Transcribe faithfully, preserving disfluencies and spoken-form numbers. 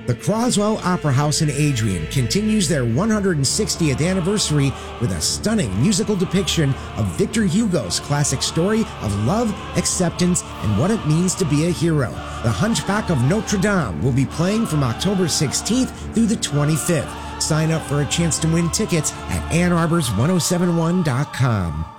The Croswell Opera House in Adrian continues their one hundred sixtieth anniversary with a stunning musical depiction of Victor Hugo's classic story of love, acceptance, and what it means to be a hero. The Hunchback of Notre Dame will be playing from October sixteenth through the twenty-fifth. Sign up for a chance to win tickets at Ann Arbor's ten seventy-one dot com.